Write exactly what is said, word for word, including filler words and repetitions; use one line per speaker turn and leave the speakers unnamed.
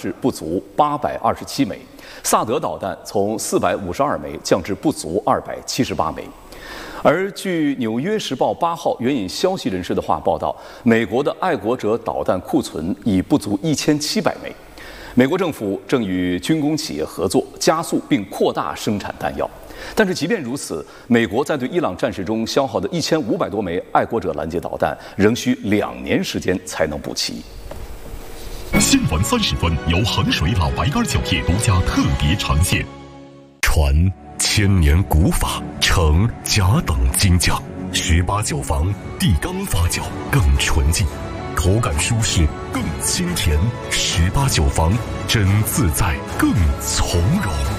至不足八百二十七枚，萨德导弹从四百五十二枚降至不足二百七十八枚。而据《纽约时报》八号援引消息人士的话报道，美国的爱国者导弹库存已不足一千七百枚。美国政府正与军工企业合作，加速并扩大生产弹药。但是即便如此，美国在对伊朗战事中消耗的一千五百多枚爱国者拦截导弹，仍需两年时间才能补齐。
新闻三十分由衡水老白干酒业独家特别呈现。传千年古法，承甲等精匠，十八酒坊地缸发酵更纯净，口感舒适更清甜。十八酒坊真自在更从容。